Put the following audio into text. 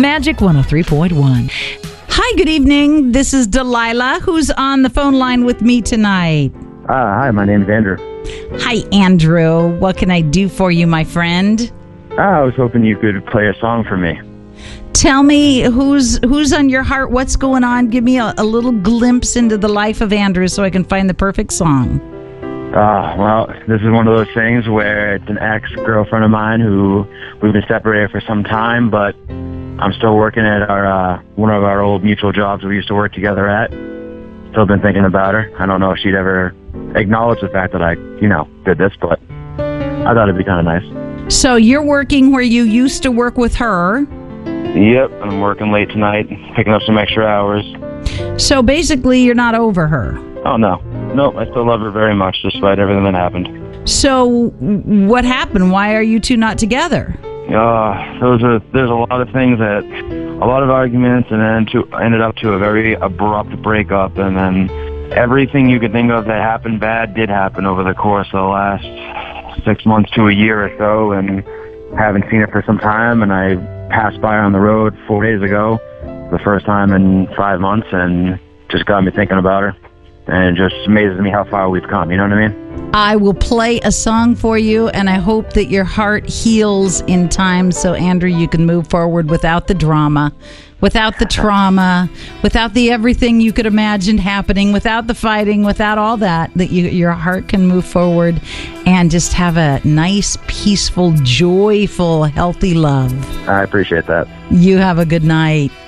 Magic 103.1. Hi, good evening. This is Delilah, who's on the phone line with me tonight. Hi, my name's Andrew. Hi, Andrew. What can I do for you, my friend? I was hoping you could play a song for me. Tell me who's on your heart, what's going on. Give me a little glimpse into the life of Andrew so I can find the perfect song. Well, this is one of those things where it's an ex-girlfriend of mine who we've been separated for some time, but I'm still working at our one of our old mutual jobs we used to work together at. Still been thinking about her. I don't know if she'd ever acknowledge the fact that I, did this, but I thought it'd be kind of nice. So you're working where you used to work with her. Yep, I'm working late tonight, picking up some extra hours. So basically you're not over her. Oh, no. Nope, I still love her very much, despite everything that happened. So what happened? Why are you two not together? There's a lot of things a lot of arguments, and then ended up to a very abrupt breakup, and then everything you could think of that happened bad did happen over the course of the last 6 months to a year or so, and haven't seen it for some time, and I passed by her on the road 4 days ago, the first time in 5 months, and just got me thinking about her. And it just amazes me how far we've come, you know what I mean? I will play a song for you, and I hope that your heart heals in time so, Andrew, you can move forward without the drama, without the trauma, without the everything you could imagine happening, without the fighting, without all that your heart can move forward and just have a nice, peaceful, joyful, healthy love. I appreciate that. You have a good night.